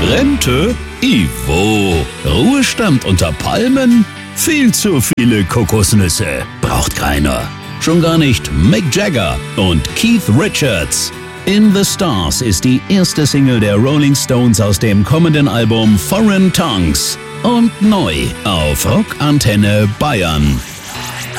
Rente? Ivo. Ruhestand unter Palmen? Viel zu viele Kokosnüsse. Braucht keiner. Schon gar nicht Mick Jagger und Keith Richards. In the Stars ist die erste Single der Rolling Stones aus dem kommenden Album Foreign Tongues. Und neu auf Rock Antenne Bayern.